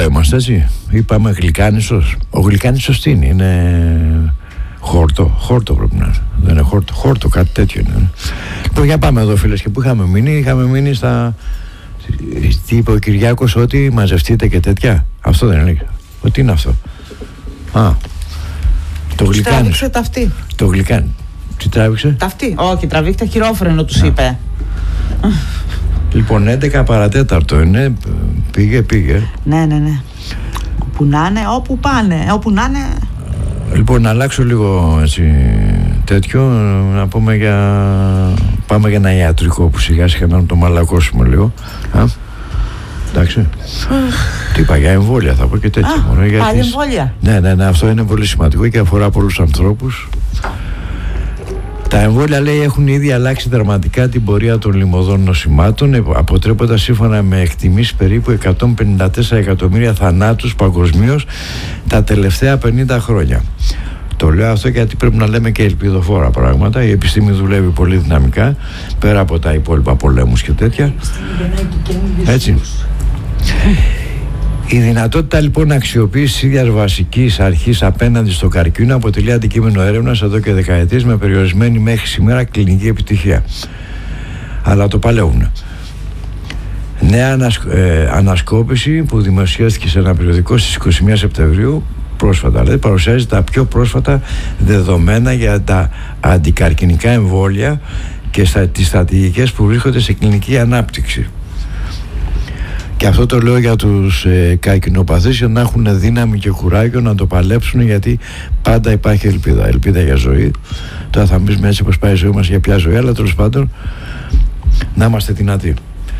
είμαστε, έτσι. Είπαμε Γλυκάνισσος. Ο Γλυκάνισσος τι είναι? Χόρτο πρέπει να είναι. Δεν είναι χόρτο, κάτι τέτοιο είναι. Λοιπόν, για πάμε εδώ, φίλες, και που είχαμε μείνει στα... Τι είπε ο Κυριάκος, ότι μαζευτείτε και τέτοια? Αυτό δεν είναι? Ότι είναι αυτό? Το Γλυκάνισσο. Τράβηξε ταυτί. Το Γλυκάνισσο. Τι τράβηξε? Ταυτί. Όχι, τραβήχτε χειρόφρενο, τους είπε. Λοιπόν, 11 παρατέταρτο είναι. Πήγε. Ναι. Όπου να είναι, όπου πάνε, όπου να είναι. Λοιπόν, να αλλάξω λίγο έτσι τέτοιο. Να πούμε πάμε για ένα ιατρικό που σιγά σιγά να το μαλακώσουμε λίγο. Εντάξει. Τι είπα, για εμβόλια θα πω και τέτοια. Για εμβόλια. Ναι, αυτό είναι πολύ σημαντικό και αφορά πολλούς ανθρώπους. Τα εμβόλια, λέει, έχουν ήδη αλλάξει δραματικά την πορεία των λιμωδών νοσημάτων, αποτρέποντας σύμφωνα με εκτιμήσεις περίπου 154 εκατομμύρια θανάτους παγκοσμίως τα τελευταία 50 χρόνια. Το λέω αυτό γιατί πρέπει να λέμε και ελπιδοφόρα πράγματα. Η επιστήμη δουλεύει πολύ δυναμικά, πέρα από τα υπόλοιπα πολέμους και τέτοια. Έτσι. Η δυνατότητα λοιπόν αξιοποίησης ίδιας βασικής αρχής απέναντι στο καρκίνο αποτελεί αντικείμενο έρευνας εδώ και δεκαετίες, με περιορισμένη μέχρι σήμερα κλινική επιτυχία. Αλλά το παλεύουν. Νέα ανασκόπηση που δημοσιεύτηκε σε ένα περιοδικό στις 21 Σεπτεμβρίου πρόσφατα, δηλαδή, παρουσιάζει τα πιο πρόσφατα δεδομένα για τα αντικαρκινικά εμβόλια και τις στρατηγικές που βρίσκονται σε κλινική ανάπτυξη. Και αυτό το λέω για τους καρκινοπαθείς, για να έχουν δύναμη και κουράγιο να το παλέψουν, γιατί πάντα υπάρχει ελπίδα για ζωή. Τώρα θα μπούμε έτσι πως πάει η ζωή μας, για ποια ζωή, αλλά τέλος πάντων να είμαστε δυνατοί.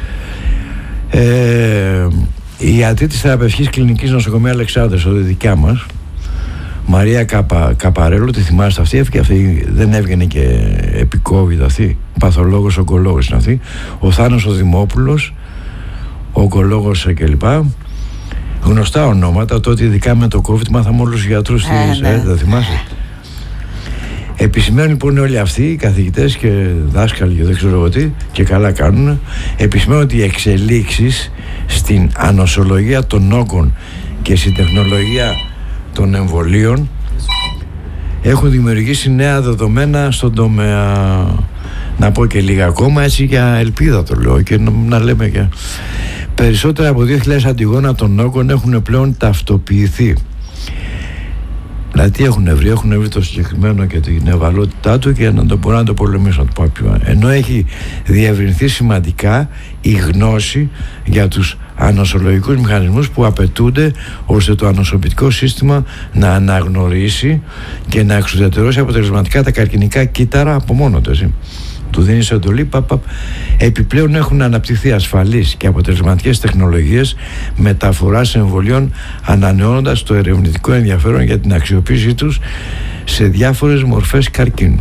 Η ιατρή της θεραπευτικής κλινικής νοσοκομεία Αλεξάνδρας, εδώ δικιά μας, Μαρία Καπαρέλο, τη θυμάστε αυτή? Αυτή δεν έβγαινε και επί COVID, αυτή παθολόγος, ογκολόγος είναι αυτή. Ο Θάνος ο Δημόπουλος, ογκολόγος κλπ. Γνωστά ονόματα. Τότε ειδικά με το COVID μάθαμε όλους τους γιατρούς δεν θυμάσαι? Επισημαίνουν λοιπόν όλοι αυτοί οι καθηγητές και δάσκαλοι και δεν ξέρω εγώ τι, και καλά κάνουν, επισημαίνουν ότι οι εξελίξεις στην ανοσολογία των όγκων και στην τεχνολογία των εμβολίων έχουν δημιουργήσει νέα δεδομένα στον τομέα. Να πω και λίγα ακόμα, έτσι, για ελπίδα το λέω, και να λέμε και περισσότερα από 2.000 αντιγόνα των όγκων έχουν πλέον ταυτοποιηθεί. Δηλαδή τι έχουν βρει το συγκεκριμένο και την ευαλότητά του, και να το μπορούν να το πολεμήσουν, ενώ έχει διευρυνθεί σημαντικά η γνώση για τους ανοσολογικούς μηχανισμούς που απαιτούνται ώστε το ανοσοποιητικό σύστημα να αναγνωρίσει και να εξουδετερώσει αποτελεσματικά τα καρκινικά κύτταρα από μόνο του, έτσι. Του δίνει εντολή, Επιπλέον έχουν αναπτυχθεί ασφαλείς και αποτελεσματικές τεχνολογίες μεταφοράς εμβολίων, ανανεώνοντας το ερευνητικό ενδιαφέρον για την αξιοποίησή τους σε διάφορες μορφές καρκίνου.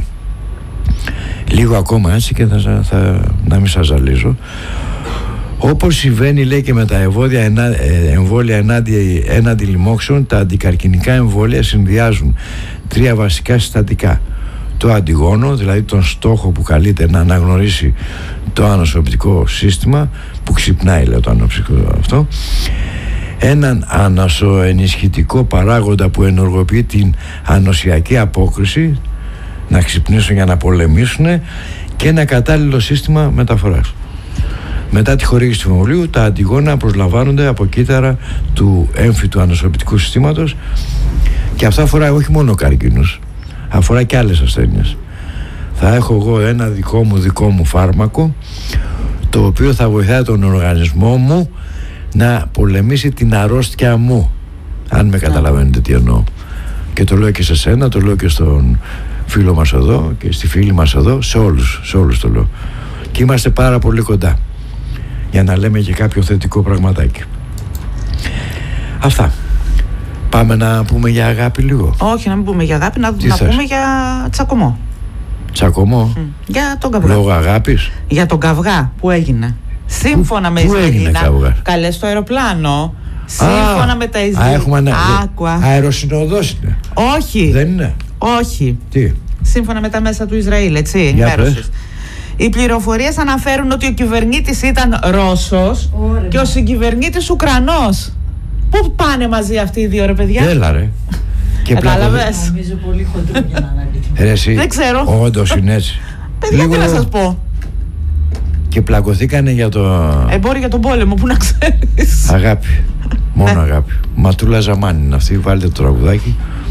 Λίγο ακόμα, έτσι, και να μην σας ζαλίζω. Όπως συμβαίνει, λέει, και με τα εμβόλια έναντι λοιμόξεων, τα αντικαρκινικά εμβόλια συνδυάζουν 3 βασικά συστατικά. Το αντιγόνο, δηλαδή τον στόχο που καλείται να αναγνωρίσει το ανοσοποιητικό σύστημα, που ξυπνάει, λέει, το ανοσοποιητικό αυτό, έναν ανασοενισχυτικό παράγοντα που ενεργοποιεί την ανοσιακή απόκριση, να ξυπνήσουν για να πολεμήσουν, και ένα κατάλληλο σύστημα μεταφοράς. Μετά τη χορήγηση του εμβολίου, τα αντιγόνα προσλαμβάνονται από κύτταρα του έμφυτου ανοσοποιητικού συστήματος, και αυτό αφορά όχι μόνο καρκίνους, αφορά και άλλες ασθένειες. Θα έχω εγώ ένα δικό μου φάρμακο, το οποίο θα βοηθάει τον οργανισμό μου να πολεμήσει την αρρώστια μου, αν με καταλαβαίνετε τι εννοώ. Και το λέω και σε σένα, το λέω και στον φίλο μας εδώ και στη φίλη μας εδώ, σε όλους το λέω. Και είμαστε πάρα πολύ κοντά, για να λέμε και κάποιο θετικό πραγματάκι. Αυτά. Πάμε να πούμε για αγάπη λίγο. Όχι, να μην πούμε για αγάπη, να πούμε για τσακωμό. Τσακωμό? Για τον καυγά. Λόγω αγάπης? Για τον καυγά που έγινε. Σύμφωνα με Ισραηλινά. Καλέ στο αεροπλάνο. Σύμφωνα με τα Ισραηλινά. Αεροσυνοδός είναι? Όχι. Δεν είναι? Όχι. Τι? Σύμφωνα με τα μέσα του Ισραήλ, έτσι, ενημέρωσης. Οι πληροφορίες αναφέρουν ότι ο κυβερνήτης ήταν Ρώσος και ο συγκυβερνήτης Ουκρανός. Πού πάνε μαζί αυτοί οι δύο, ρε παιδιά? Έλα, ρε. Κατάλαβες. Νομίζω πολύ χοντρό για να αναλύτω. Δεν ξέρω. Όντως είναι έτσι. Παιδιά, τι να σας πω. Και πλακωθήκανε για το... Μπορεί για τον πόλεμο, που να ξέρεις. Αγάπη. Μόνο αγάπη. Ματούλα Ζαμάνη είναι αυτή. Βάλτε το τραγουδάκι.